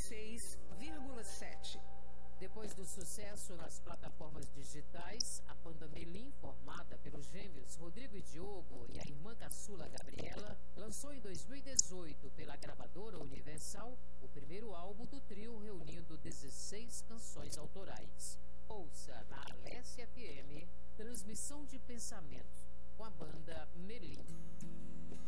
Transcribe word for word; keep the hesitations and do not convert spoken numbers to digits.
seis vírgula sete. Depois do sucesso nas plataformas digitais, a banda Melim, formada pelos gêmeos Rodrigo e Diogo e a irmã caçula Gabriela, lançou em dois mil e dezoito pela gravadora Universal o primeiro álbum do trio, reunindo dezesseis canções autorais. Ouça na Alessia F M, Transmissão de Pensamentos, com a banda Melim.